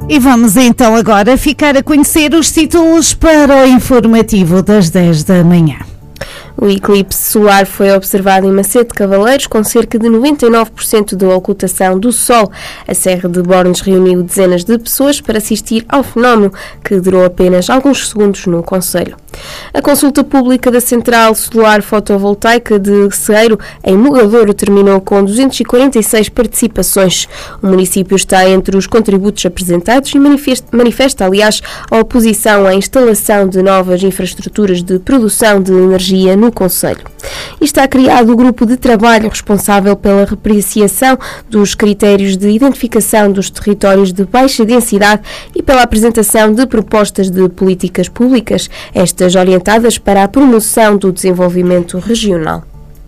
E vamos então agora ficar a conhecer os títulos para o informativo das 10 da manhã. O eclipse solar foi observado em Macedo de Cavaleiros, com cerca de 99% da ocultação do Sol. A Serra de Bornes reuniu dezenas de pessoas para assistir ao fenómeno, que durou apenas alguns segundos no concelho. A consulta pública da Central Solar Fotovoltaica de Ceiro, em Mugadouro, terminou com 246 participações. O município está entre os contributos apresentados e manifesta, aliás, a oposição à instalação de novas infraestruturas de produção de energia no concelho. E está criado o grupo de trabalho responsável pela reapreciação dos critérios de identificação dos territórios de baixa densidade e pela apresentação de propostas de políticas públicas, estas orientadas para a promoção do desenvolvimento regional.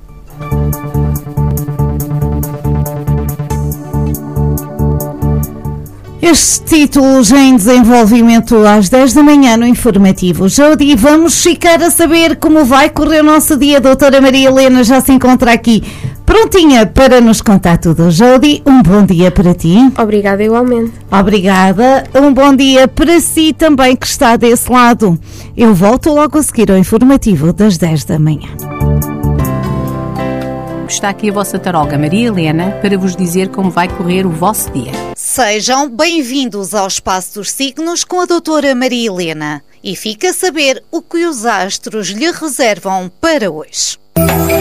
Estes títulos em desenvolvimento às 10 da manhã no informativo. Jody, vamos ficar a saber como vai correr o nosso dia. A doutora Maria Helena já se encontra aqui prontinha para nos contar tudo. Jody, um bom dia para ti. Obrigada igualmente. Obrigada. Um bom dia para si também que está desse lado. Eu volto logo a seguir ao informativo das 10 da manhã. Está aqui a vossa taróloga Maria Helena para vos dizer como vai correr o vosso dia. Sejam bem-vindos ao Espaço dos Signos com a doutora Maria Helena e fica a saber o que os astros lhe reservam para hoje.